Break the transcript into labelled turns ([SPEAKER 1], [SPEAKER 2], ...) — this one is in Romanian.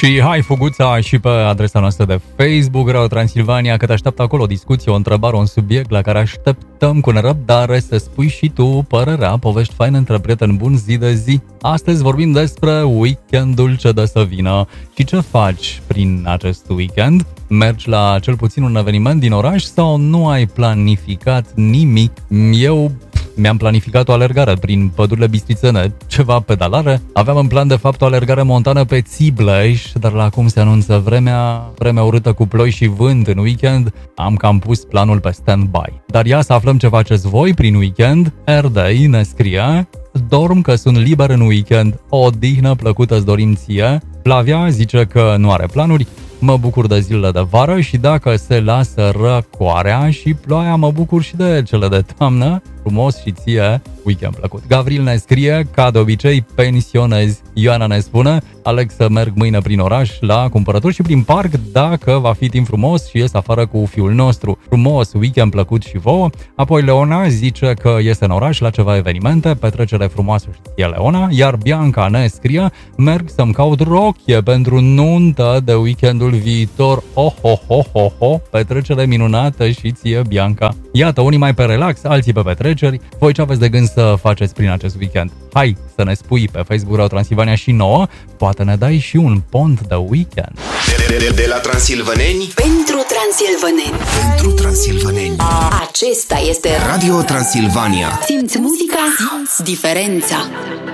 [SPEAKER 1] Și hai Fuguța și pe adresa noastră de Facebook, Radio Transilvania, că te așteaptă acolo o discuție, o întrebare, un subiect la care așteptăm cu nerăbdare să spui și tu părerea, povești faine între prieteni buni zi de zi. Astăzi vorbim despre weekendul ce dă să vină și ce faci prin acest weekend. Mergi la cel puțin un eveniment din oraș sau nu ai planificat nimic? Eu mi-am planificat o alergare prin pădurile bistrițene, ceva pedalare. Aveam în plan de fapt o alergare montană pe Țiblej, dar la cum se anunță vremea urâtă cu ploi și vânt în weekend, am cam pus planul pe stand-by. Dar ia să aflăm ce faceți voi prin weekend. Erdei ne scrie: dorm că sunt liber în weekend, o odihnă plăcută îți dorim ție. Flavia zice că nu are planuri, mă bucur de zilele de vară și dacă se lasă răcoarea și ploaia, mă bucur și de cele de toamnă. Frumos și ție weekend plăcut. Gavril ne scrie: ca de obicei pensionezi. Ioana ne spune: aleg să merg mâine prin oraș la cumpărături și prin parc dacă va fi timp frumos și ies afară cu fiul nostru. Frumos weekend plăcut și vouă. Apoi Leona zice că iese în oraș la ceva evenimente, petrecere frumoasă și ție Leona. Iar Bianca ne scrie: merg să-mi caut rochie pentru nuntă de weekendul viitor. Oh, petrecere minunată și ție Bianca. Iată, unii mai pe relax, alții pe petreceri. Voi ce aveți de gând să faceți prin acest weekend? Hai să ne spui pe Facebook Radio Transilvania și nouă, poate ne dai și un pont de weekend.
[SPEAKER 2] De la transilvăneni
[SPEAKER 3] pentru transilvăneni.
[SPEAKER 2] Pentru transilvăneni.
[SPEAKER 3] Acesta este
[SPEAKER 2] Radio Transilvania.
[SPEAKER 3] Simți muzica, simți diferența.